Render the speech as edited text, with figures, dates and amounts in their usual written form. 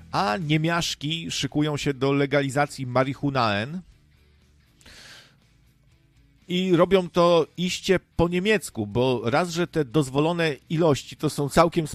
a niemiaszki szykują się do legalizacji marihunaen i robią to iście po niemiecku, bo raz, że te dozwolone ilości to są całkiem